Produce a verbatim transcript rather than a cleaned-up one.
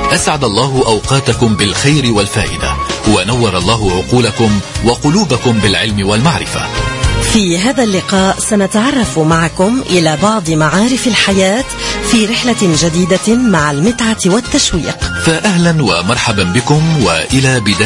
أسعد الله أوقاتكم بالخير والفائدة، ونور الله عقولكم وقلوبكم بالعلم والمعرفة. في هذا اللقاء سنتعرف معكم إلى بعض معارف الحياة في رحلة جديدة مع المتعة والتشويق. فأهلا ومرحبا بكم، وإلى بداية